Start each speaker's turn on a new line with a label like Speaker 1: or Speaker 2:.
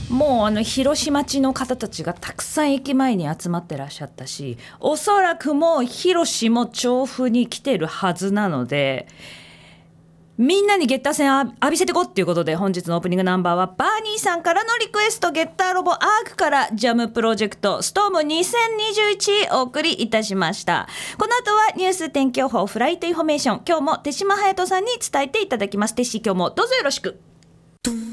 Speaker 1: もう広島地の方たちがたくさん駅前に集まってらっしゃったし、おそらくもう広志も調布に来てるはずなので、みんなにゲッター戦浴びせてこっていうことで、本日のオープニングナンバーはバーニーさんからのリクエスト、ゲッターロボアークからジャムプロジェクトストーム2021お送りいたしました。この後はニュース天気予報フライトインフォメーション、今日も手島隼人さんに伝えていただきます。テッシー、今日もどうぞよろしく。